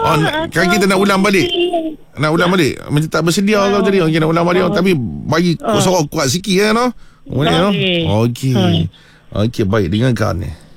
Kan kita nak ulang balik. Nak ulang balik. Macam tak bersedia kau tadi. Okey, nak ulang balik. Tapi bagi suara kuat sikit no. Boleh no. Okey. Okey, baik, dengarkan ni.